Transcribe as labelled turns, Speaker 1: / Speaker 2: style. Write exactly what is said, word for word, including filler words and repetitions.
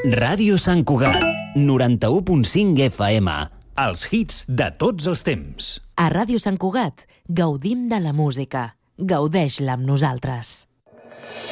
Speaker 1: Ràdio Sant Cugat, noranta-u punt cinc F M.
Speaker 2: Els hits de tots els temps.
Speaker 3: A Ràdio Sant Cugat gaudim de la música. Gaudeix-la amb nosaltres.